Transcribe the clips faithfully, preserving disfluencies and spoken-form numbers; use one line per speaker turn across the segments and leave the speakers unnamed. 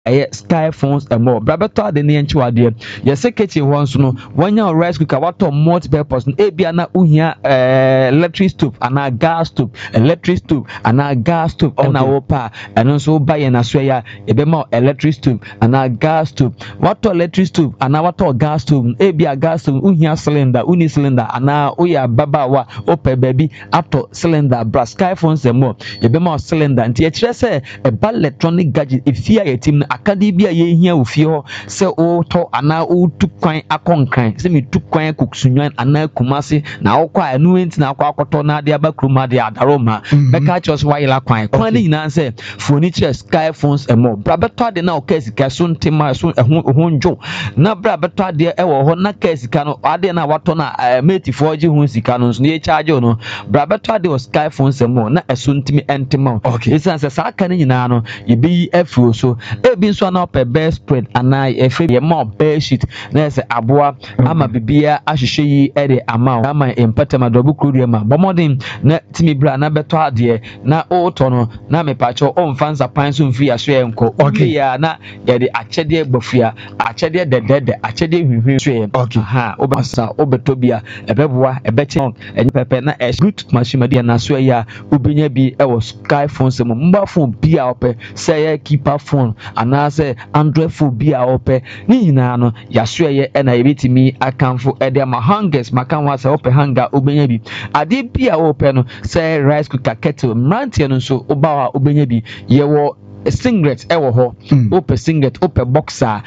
ɛyɛ Sky Phones and more brabeto ade ne nchi wade ye seketi ho nso no wanya rice cooker wato multi purpose no ebia na uhia eh, electric stove ana gas stove electric stove ana gas stove okay. na wo pa eno nso ba ye na so ya ebe ma electric stove ana gas stove wato electric stove ana wato gas stove ebia gas stove uhia cylinder uni cylinder ana oya baba wa ope baby ato cylinder bra Sky Phones and more ebe ma cylinder nti e kire se e ba electronic gadget efia ye team akadi bia ye hia ofie ho se o to ana o tukwan akonkan se me tukwan koksunwan ana kumase na okwa anu enti na akwa akoto na ade abakruma de adaroma beka chos wayela kwan kwan ni na se furniture Sky Phones and more bra beto ade na okasika so ntima so ho njo na bra beto ade e wo ho na kasika no ade na wato na mate four G ho sika no so ye charge no bra beto ade o Sky Phones and more na eso ntimi entima esan se sa aka ni nyina no ye bi afro so ebi nso na ope best spread ana efe ye more best sheet na se aboa ama bibia ahwehwe yi e de ama ama empata madobu kuru ma bomodin na timi bra na beto ade na o to no na me pacho o mfansa pan so mfi aso enko okay ya na ye de achede gbafua achede dedede achede hwehwe so ye ha obasa obetobia ebeboa ebeche enyi pepe na e good machine dia na so ya obenya bi e wo Sky Phones mo mba phone bi a ope say ya keeper phone ana say Android phone bi a ope ni nyina no ya so ye e na yebetimi akanfo e de ma hangers makanwa say ope hanger obenya bi ade bi a ope no say rice cooker kettle mrantie no so oba obenya bi ye wo singlet ewo ho ope singlet ope boxer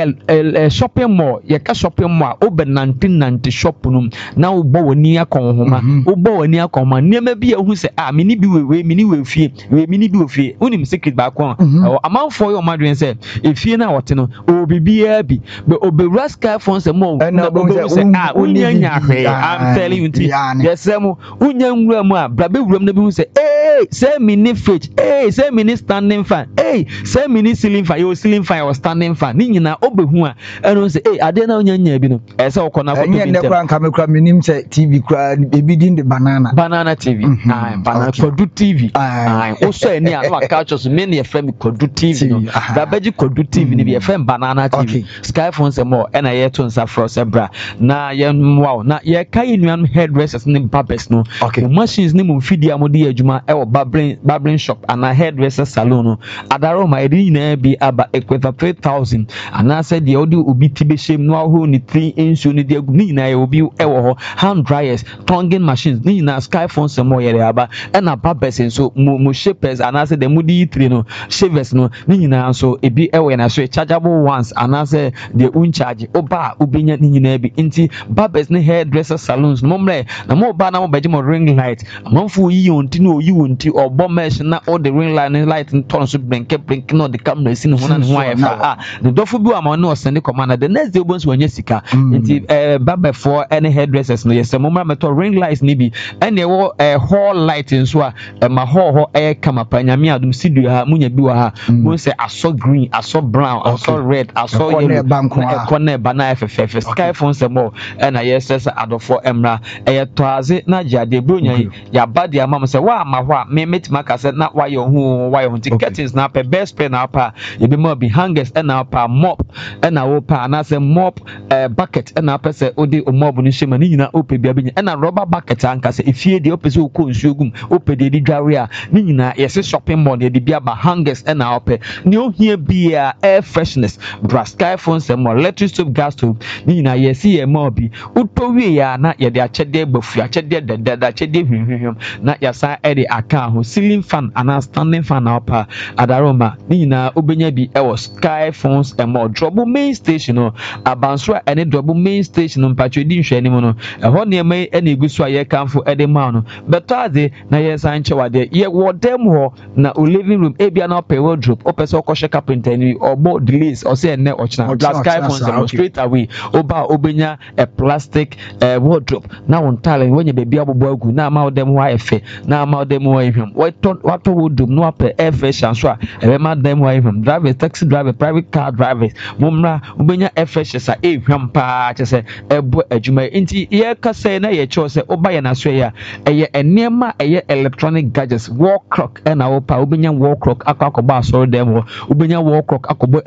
eh shopping mall ye ka shopping mall obe nineteen ninety shop num na wo bo woni akon homa wo bo woni akon ma niam bi ehu se ah mini bi we mini we fie we mini bi we fie unim secret ba kon amanfo yo madwen se efie na wote no obibia bi be obewura Sky Phones mall na bo se ah unya nya hwe I'm telling you yes mo unya nwura mu a bra be wuram na bi hu se eh say mini fridge eh say mini standing fan hey say mini ceiling fan your ceiling fan or standing fan ni nyina obehu a eno say hey ade na onya nya bi no e say okona ko bi
ntem kran ka me kra minim say T V kra ebi din de banana
banana T V ah banana kodu T V ah o so eni a no aka cho so me na e frame kodu T V no da beji kodu T V ni bi e frame banana T V Sky Phones mo e na ye to nsa fro sebra na ye wow na ye kai nuan hairdressers ni barbers no machines ni mo fidi amode adwuma e wo barbering barbering shop ana hairdresser salon no adaroma edi na bi aba equator three thousand ana said the audio obi tibe shem no aho ni three inch ni de agu ni na obi ewo ho hand dryers tonguing machines ni na Sky Phones mo yere aba e na barbers so mo shapers ana said the mudi three no shavers no ni na so ebi ewo na so chargeable ones ana said the uncharge oba obenya ni na bi nti barbers ni hairdresser salons no mre na mo ba na mo beje mo ring light amanfo yi onti no yi onti obo mesh na all the ring light light ton so brenke brenke no the camera sin ho na ho ayefa ah the dofo bi ama no send command the next day obonso wanya sika nti eh barber for any hairdressers no yes mo meto ring lights ni bi ene wo eh hall light nso a ma ho ho eh kama panyame adum studio ha munya bi wa ha mo say aso green aso brown aso red aso yellow corner bana ffff Sky Phones mo ena yes adofo emra eh toaze na jade bronya ya badi ama mo say wa ma ho a me metima ka say na wa yo hu wa yo curtains na pe best pen na pa e be more be hangers and na pa mop and na wo pa na say mop uh, bucket and na pa say odi o mop ni shema ni nyina ope bia be and na rubber bucket anka say efie de ope say o ko nsuogum ope de di dware a ni nyina yes shopping mall de bia ba hangers and na ope ni o hia bia air freshness bra Sky Phones and more electric stove gas stove ni nyina yes e more bi utowie ya na ye de achede gbafu achede de de achede hwehwehwem na yasa e de aka ho ceiling fan and standing fan na opa adaroma ni na obenya bi e wo Sky Phones and more trouble main station no abansro ene trouble main station no mpacho di nhwe ni mo no e ho ne mai ene egusu aye kanfo e de ma no beto ade na ye san chewade ye wo dem ho na o living room e bia na ope wardrobe o pese okoshe carpenter ni obo delays o say ene ochina Sky Phones and straight away oba obenya a plastic uh, wardrobe na won talent when ye be bia bobo agu na ma dem ho ayefe na ma dem ho ahwem wato wato wardrobe no ape air so e ma dem wa him driver taxi driver private car drivers mumra ubenya efresh a ehwam pa chese ebo adwuma nti ye ka say na ye cho say oba ye na so ya eye enema eye electronic gadgets wall clock e na opa ubenya wall clock akwa akoba so dem ubenya wall clock akobo